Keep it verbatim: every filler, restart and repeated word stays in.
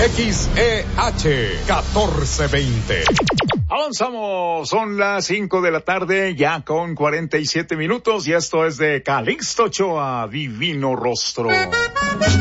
X E H catorce veinte. Avanzamos, son las cinco de la tarde, ya con cuarenta y siete minutos, y esto es de Calixto Ochoa, Divino Rostro.